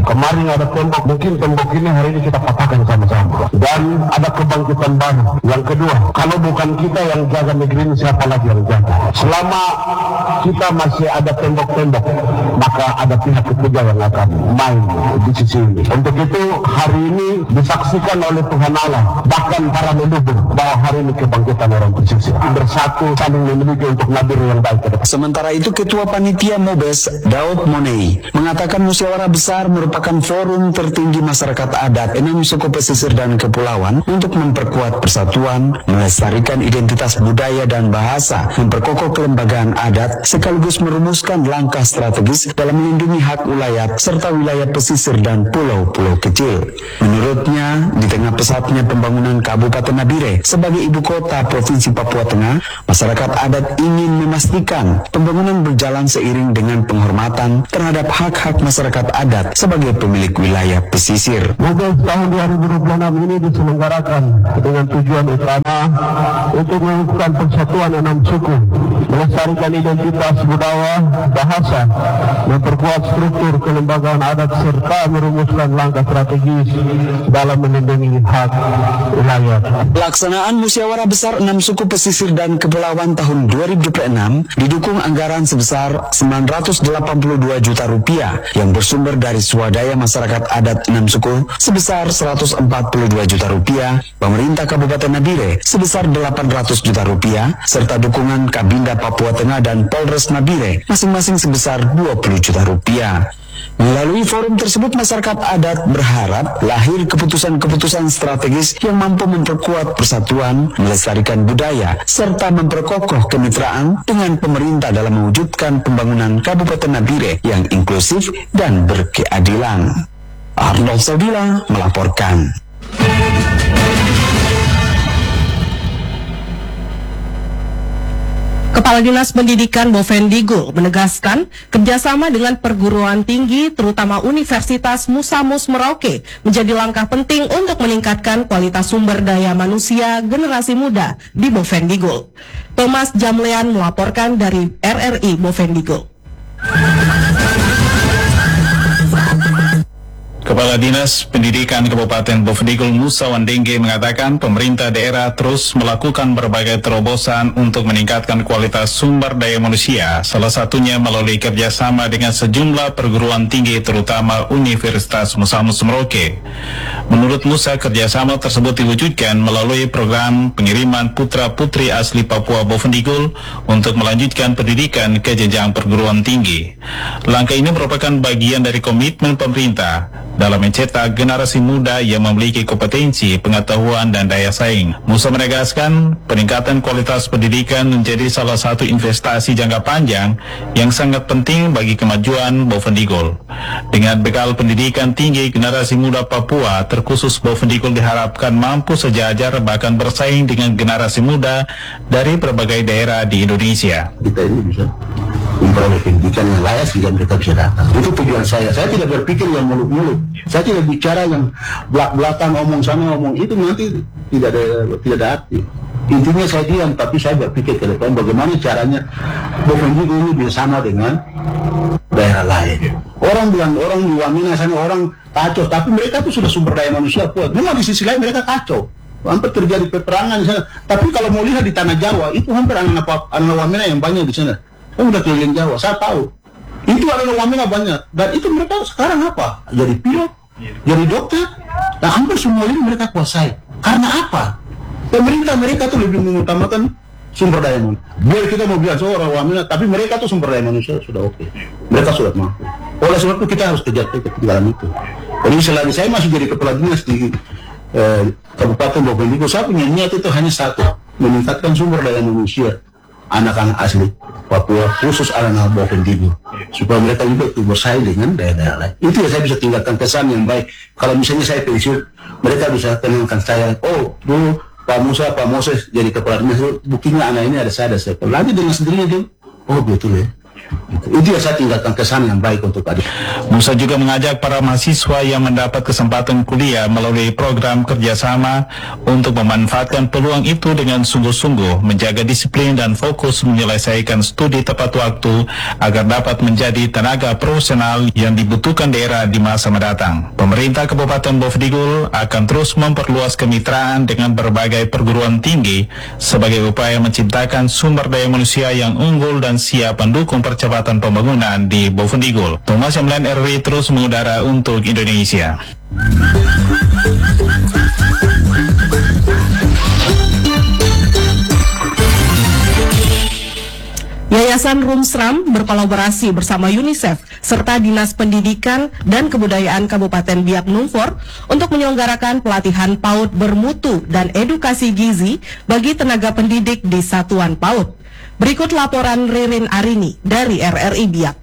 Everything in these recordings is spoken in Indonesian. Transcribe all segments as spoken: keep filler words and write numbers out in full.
Kemarin ada tembok, mungkin tembok ini hari ini kita patahkan sama-sama. Dan ada kebangkitan baru. Yang kedua, kalau bukan kita yang jaga negeri ini, siapa lagi yang jaga? Selama kita masih ada tembok-tembok, maka ada pihak ketiga yang akan main di sisi ini. Untuk itu hari ini disaksikan oleh Tuhan Allah, bahkan para leluhur, bahwa hari ini kebangkitan orang pesisir bersatu saling memiliki untuk nabir yang baik ke depan. Sementara itu Ketua Panitia Mobes Daud Monei mengatakan musyawarah besar merupakan forum tertinggi masyarakat adat enam suku pesisir dan kepulauan untuk memperkuat persatuan, melestarikan identitas budaya dan bahasa, memperkokoh kelembagaan adat, sekaligus merumuskan langkah strategis dalam melindungi hak ulayat serta wilayah pesisir dan pulau-pulau kecil. Menurutnya, di tengah pesatnya pembangunan Kabupaten Nabire sebagai ibu kota Provinsi Papua Tengah, masyarakat adat ingin memastikan pembangunan berjalan seiring dengan penghormatan terhadap hak-hak masyarakat adat sebagai pemilik wilayah pesisir. Mobes tahun dua ribu dua puluh enam ini diselenggarakan dengan tujuan utama untuk melakukan persatuan enam suku, melestarikan identitas budaya, bahasa, memperkuat struktur kelembagaan adat serta merumuskan langkah strategis dalam melindungi hak wilayah. Pelaksanaan musyawarah besar enam suku pesisir dan kepulauan tahun dua ribu dua puluh enam didukung anggaran sebesar sembilan ratus delapan puluh dua juta rupiah yang bersumber dari swadaya masyarakat adat enam suku sebesar seratus empat puluh dua juta rupiah, pemerintah Kabupaten Nabire sebesar delapan ratus juta rupiah, serta dukungan Kabinda Papua Tengah dan Polres Nabire masing-masing sebesar dua puluh juta rupiah. Melalui forum tersebut, masyarakat adat berharap lahir keputusan-keputusan strategis yang mampu memperkuat persatuan, melestarikan budaya, serta memperkokoh kemitraan dengan pemerintah dalam mewujudkan pembangunan Kabupaten Nabire yang inklusif dan berkeadilan. Arnold Saudila melaporkan. Kepala Dinas Pendidikan Bovendigul menegaskan kerjasama dengan perguruan tinggi terutama Universitas Musa Mus Merauke menjadi langkah penting untuk meningkatkan kualitas sumber daya manusia generasi muda di Bovendigul. Thomas Jamlean melaporkan dari R R I Bovendigul. Kepala Dinas Pendidikan Kabupaten Bovendigul Musa Wandengge mengatakan pemerintah daerah terus melakukan berbagai terobosan untuk meningkatkan kualitas sumber daya manusia, salah satunya melalui kerjasama dengan sejumlah perguruan tinggi terutama Universitas Musa Mus Merauke. Menurut Musa, kerjasama tersebut diwujudkan melalui program pengiriman putra-putri asli Papua Bovendigul untuk melanjutkan pendidikan ke jenjang perguruan tinggi. Langkah ini merupakan bagian dari komitmen pemerintah dalam mencetak generasi muda yang memiliki kompetensi, pengetahuan, dan daya saing. Musa menegaskan peningkatan kualitas pendidikan menjadi salah satu investasi jangka panjang yang sangat penting bagi kemajuan Bovendigul. Dengan bekal pendidikan tinggi, generasi muda Papua, terkhusus Bovendigul, diharapkan mampu sejajar bahkan bersaing dengan generasi muda dari berbagai daerah di Indonesia. Kita ini bisa memperoleh pendidikan yang layak sehingga mereka bisa datang. Itu tujuan saya. Saya tidak berpikir yang muluk-muluk. Saya tidak bicara yang belak-belakan, omong sana, omong itu, nanti tidak ada tidak ada arti. Intinya saya diam, tapi saya berpikir ke depan bagaimana caranya Bovendigul ini bisa sama dengan daerah lain. Orang bilang, orang di Wamena sana orang kacau, tapi mereka itu sudah sumber daya manusia kuat. Memang di sisi lain mereka kacau. Hampir terjadi peperangan di sana. Tapi kalau mau lihat di tanah Jawa, itu hampir anak-anak anak Wamena yang banyak di sana. Saya udah keliling Jawa, saya tahu. Itu anak Wamena banyak. Dan itu mereka sekarang apa? Jadi pilot, jadi dokter. Dan hampir semua ini mereka kuasai. Karena apa? Pemerintah mereka tuh lebih mengutamakan sumber daya manusia. Biar kita mau bilang seorang Wamena, tapi mereka tuh sumber daya manusia sudah oke. Okay. Mereka sudah mampu. Oleh sebab itu kita harus kejar ketinggalan itu. Jadi selagi saya masih jadi kepala dinas di eh, Kabupaten Bovendigul, saya punya niat itu hanya satu, meningkatkan sumber daya manusia anak-anak asli Papua, khusus anak-anak Bovendigul, supaya mereka juga bersaing dengan daerah-daerah lain. Itu ya saya bisa tinggalkan kesan yang baik. Kalau misalnya saya pensiun, mereka bisa kenalkan saya, oh dulu Pak Musa, Pak Moses jadi kepala dinas, buktinya anak ini ada saya, ada saya. Lagi dengan sendirinya dia, oh betul ya. Itu yang saya tinggalkan kesan yang baik untuk adik. Musa juga mengajak para mahasiswa yang mendapat kesempatan kuliah melalui program kerjasama untuk memanfaatkan peluang itu dengan sungguh-sungguh, menjaga disiplin dan fokus menyelesaikan studi tepat waktu agar dapat menjadi tenaga profesional yang dibutuhkan daerah di masa mendatang. Pemerintah Kabupaten Bovendigul akan terus memperluas kemitraan dengan berbagai perguruan tinggi sebagai upaya menciptakan sumber daya manusia yang unggul dan siap mendukung percepatan pembangunan di Bovendigul. Thomas Yamlan R W terus mengudara untuk Indonesia. Yayasan Rumsram berkolaborasi bersama UNICEF serta Dinas Pendidikan dan Kebudayaan Kabupaten Biak Numfor untuk menyelenggarakan pelatihan PAUD bermutu dan edukasi gizi bagi tenaga pendidik di satuan PAUD. Berikut laporan Ririn Arini dari R R I Biak.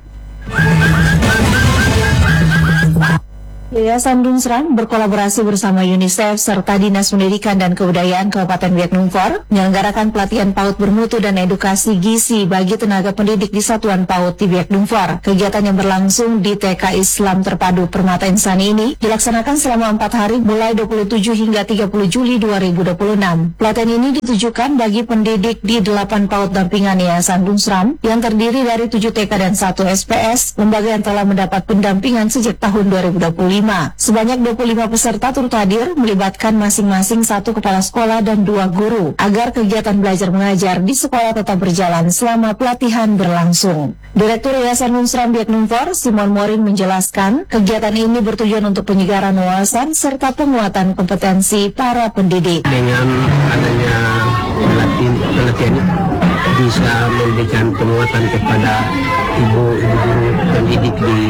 Yayasan Rumsram berkolaborasi bersama UNICEF serta Dinas Pendidikan dan Kebudayaan Kabupaten Biak Numfor menyelenggarakan pelatihan PAUD bermutu dan edukasi gizi bagi tenaga pendidik di Satuan PAUD di Biak Numfor. Kegiatan yang berlangsung di T K Islam Terpadu Permata Insani ini dilaksanakan selama empat hari mulai dua puluh tujuh hingga tiga puluh Juli dua ribu dua puluh enam. Pelatihan ini ditujukan bagi pendidik di delapan PAUD dampingan Yayasan Rumsram yang terdiri dari tujuh T K dan satu S P S, lembaga yang telah mendapat pendampingan sejak tahun dua ribu dua puluh lima. Sebanyak dua puluh lima peserta turut hadir melibatkan masing-masing satu kepala sekolah dan dua guru agar kegiatan belajar mengajar di sekolah tetap berjalan selama pelatihan berlangsung. Direktur Yayasan Rumsram Biak Numfor, Simon Morin menjelaskan, kegiatan ini bertujuan untuk penyegaran wawasan serta penguatan kompetensi para pendidik. Dengan adanya pelatihan, pelatihan ini bisa memberikan penguatan kepada ibu-ibu guru pendidik di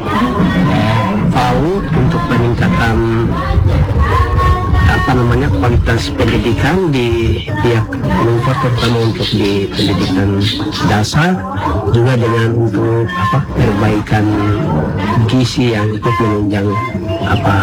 PAUD untuk peningkatan apa namanya kualitas pendidikan di pihak Numfor, terutama untuk di pendidikan dasar, juga dengan untuk apa perbaikan gizi yang ikut menunjang apa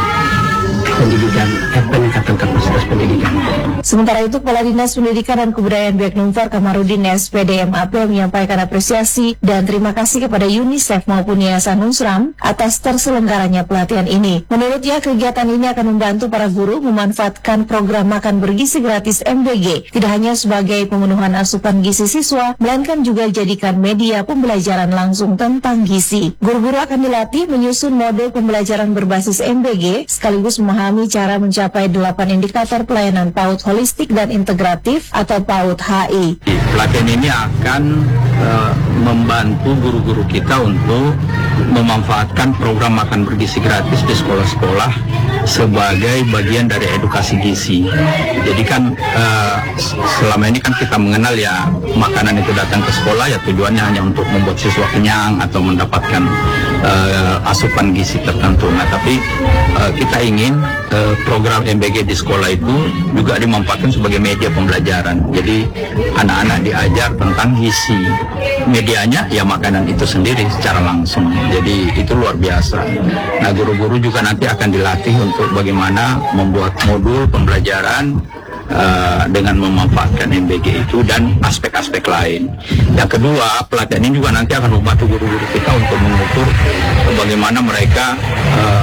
pendidikan, eh, peningkatan kapasitas pendidikan. Sementara itu, Kepala Dinas Pendidikan dan Kebudayaan Biak Numfor Kamarudin S P D M A P menyampaikan apresiasi dan terima kasih kepada UNICEF maupun Yayasan Rumsram atas terselenggaranya pelatihan ini. Menurutnya, kegiatan ini akan membantu para guru memanfaatkan program makan bergizi gratis M B G tidak hanya sebagai pemenuhan asupan gizi siswa, melainkan juga jadikan media pembelajaran langsung tentang gizi. Guru-guru akan dilatih menyusun model pembelajaran berbasis M B G sekaligus memahami cara mencapai delapan indikator pelayanan PAUD holistik dan integratif atau PAUD H I. Pelatihan ini akan uh, membantu guru-guru kita untuk memanfaatkan program makan bergizi gratis di sekolah-sekolah sebagai bagian dari edukasi gizi. Jadi kan uh, selama ini kan kita mengenal ya makanan itu datang ke sekolah ya tujuannya hanya untuk membuat siswa kenyang atau mendapatkan uh, asupan gizi tertentu. Nah tapi uh, kita ingin uh, program M B G di sekolah itu juga dimanfaatkan sebagai media pembelajaran. Jadi anak-anak diajar tentang gizi. Medianya ya makanan itu sendiri secara langsung. Jadi itu luar biasa. Nah guru-guru juga nanti akan dilatih untuk bagaimana membuat modul pembelajaran uh, dengan memanfaatkan M B G itu dan aspek-aspek lain. Yang kedua, pelatihan ini juga nanti akan membantu guru-guru kita untuk mengukur bagaimana mereka uh,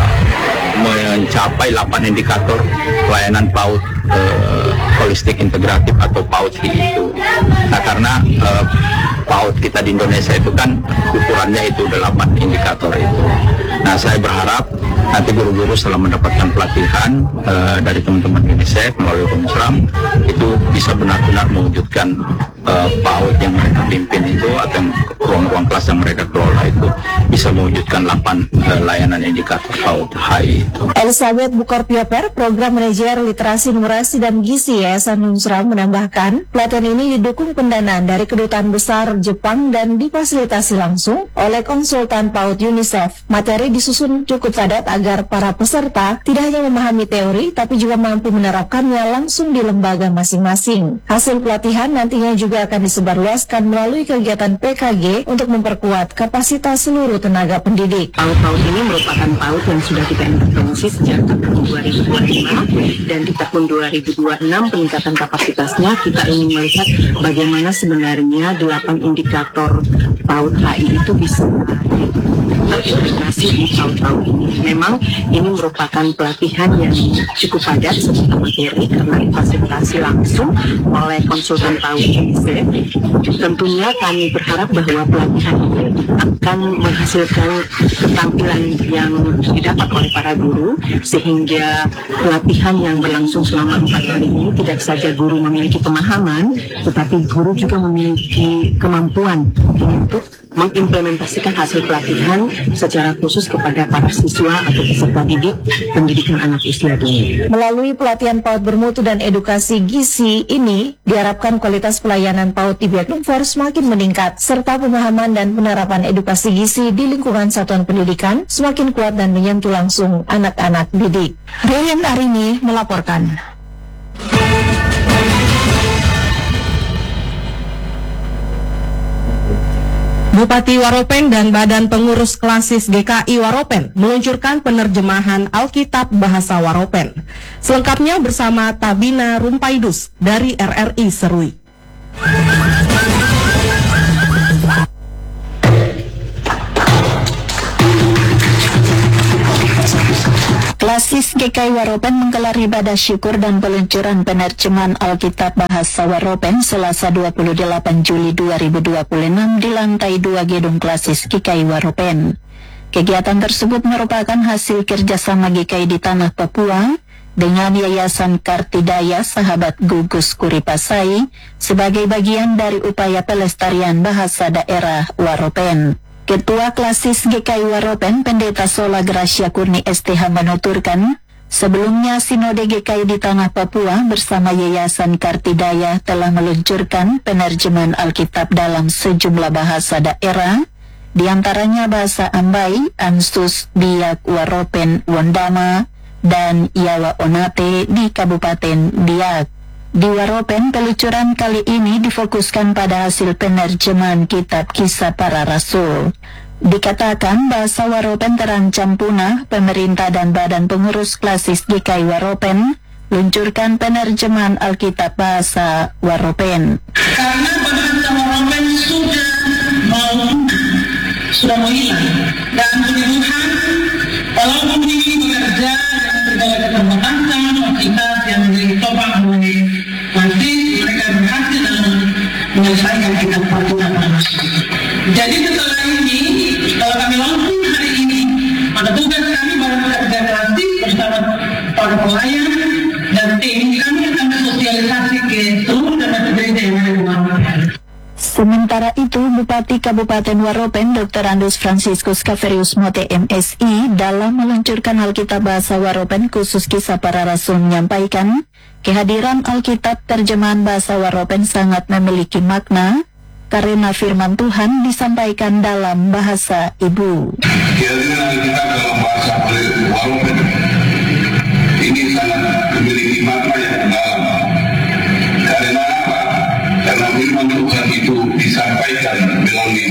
mencapai delapan indikator pelayanan PAUD uh, holistik integratif atau PAUD H I itu. Nah karena uh, PAUD kita di Indonesia itu kan ukurannya itu delapan indikator itu. Nah saya berharap nanti guru-guru setelah mendapatkan pelatihan uh, dari teman-teman UNICEF melalui Rumsram itu bisa benar-benar mewujudkan uh, PAUD yang mereka pimpin itu atau ruang-ruang kelas yang mereka kelola itu bisa mewujudkan delapan uh, layanan indikator PAUD H I itu. Elizabeth Bukorpioper, Program Manajer Literasi, Numerasi, dan Gizi Yayasan Rumsram menambahkan, pelatihan ini didukung pendanaan dari Kedutaan Besar Jepang dan difasilitasi langsung oleh konsultan PAUD UNICEF. Materi disusun cukup padat agar para peserta tidak hanya memahami teori, tapi juga mampu menerapkannya langsung di lembaga masing-masing. Hasil pelatihan nantinya juga juga akan disebarluaskan melalui kegiatan P K G untuk memperkuat kapasitas seluruh tenaga pendidik. PAUD-PAUD ini merupakan PAUD yang sudah kita intervensi sejak tahun dua ribu dua puluh lima, dan di tahun dua ribu dua puluh enam peningkatan kapasitasnya kita ingin melihat bagaimana sebenarnya delapan indikator PAUD H I itu bisa terintegrasi di PAUD-PAUD ini. Memang ini merupakan pelatihan yang cukup padat secara materi karena difasilitasi langsung oleh konsultan PAUD UNICEF. Tentunya kami berharap bahwa pelatihan ini akan menghasilkan keterampilan yang didapat oleh para guru, sehingga pelatihan yang berlangsung selama empat hari ini tidak saja guru memiliki pemahaman, tetapi guru juga memiliki kemampuan untuk mengimplementasikan hasil pelatihan secara khusus kepada para siswa atau peserta didik pendidikan anak usia dini. Melalui pelatihan PAUD bermutu dan edukasi gizi ini, diharapkan kualitas pelayanan PAUD di Biaknumfor semakin meningkat, serta pemahaman dan penerapan edukasi gizi di lingkungan satuan pendidikan semakin kuat dan menyentuh langsung anak-anak didik. Ryan Arini melaporkan. Bupati Waropen dan Badan Pengurus Klasis G K I Waropen meluncurkan penerjemahan Alkitab Bahasa Waropen. Selengkapnya bersama Tabina Rumpaidus dari R R I Serui. Klasis G K I Waropen menggelar ibadah syukur dan peluncuran penerjemahan Alkitab Bahasa Waropen Selasa dua puluh delapan Juli dua ribu dua puluh enam di lantai dua Gedung Klasis G K I Waropen. Kegiatan tersebut merupakan hasil kerjasama G K I di Tanah Papua dengan Yayasan Kartidaya Sahabat Gugus Kuripasai sebagai bagian dari upaya pelestarian bahasa daerah Waropen. Ketua Klasis G K I Waropen, Pendeta Sola Gracia Kurni S T H menuturkan, sebelumnya Sinode G K I di Tanah Papua bersama Yayasan Kartidaya telah meluncurkan penerjemahan Alkitab dalam sejumlah bahasa daerah, diantaranya bahasa Ambai, Ansus, Biak, Waropen, Wondama, dan Yawa Onate di Kabupaten Biak. Di Waropen, peluncuran kali ini difokuskan pada hasil penerjemahan kitab Kisah Para Rasul. Dikatakan bahasa Waropen terancam punah, pemerintah dan Badan Pengurus Klasis G K I Waropen luncurkan penerjemahan Alkitab Bahasa Waropen. Karena bahasa Waropen sudah mau sudah mau hilang, dan penyembuhan walaupun ini bekerja dengan segala keterbatasan otoritas yang ditopang oleh masih mereka berhasil dalam menyelesaikan kitab Alkitab. Jadi setelah ini, kalau kami launching hari ini, maka tugas kami baru bekerja klasik bersama para pelayan dan tim kami akan bersosialisasi ke seluruh daerah gereja yang ada di Waropen. Sementara itu, Bupati Kabupaten Waropen Doktor Andus Franciscus Kaverius Mote M Si dalam meluncurkan Alkitab Bahasa Waropen khusus Kisah Para Rasul menyampaikan, kehadiran Alkitab terjemahan Bahasa Waropen sangat memiliki makna karena firman Tuhan disampaikan dalam bahasa ibu. Kehadiran Alkitab dalam bahasa Waropen ini sangat memiliki makna yang dalam. Karena apa? Karena firman Tuhan itu disampaikan melalui